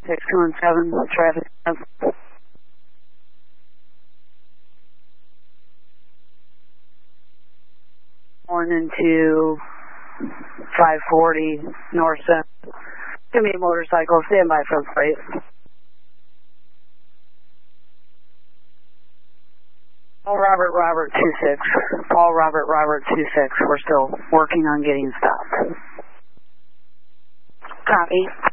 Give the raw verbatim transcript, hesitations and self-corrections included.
six two one seven, traffic. Going into five forty north center. It's going to be a motorcycle. Stand by front plate. Paul Robert Robert two six. Paul Robert Robert two six. We're still working on getting stopped. Copy.